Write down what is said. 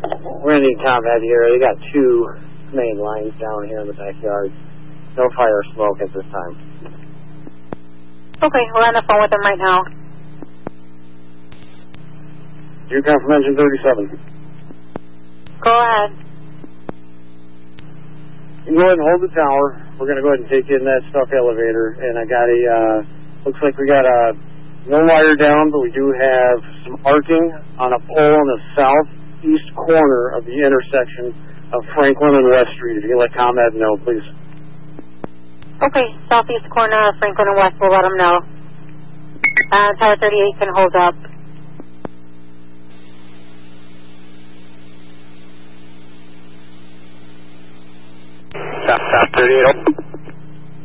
We're going to need combat here. They got two main lines down here in the backyard. No fire or smoke at this time. Okay, we're on the phone with them right now. You come from engine 37. Go ahead. You can go ahead and hold the tower. We're going to go ahead and take you in that stuff elevator. And I got a, looks like we got no wire down, but we do have some arcing on a pole in the southeast corner of the intersection of Franklin and West Street. If you can let combat know, please. Okay, southeast corner of Franklin and West, we'll let them know. Tower 38 can hold up. Tower 38.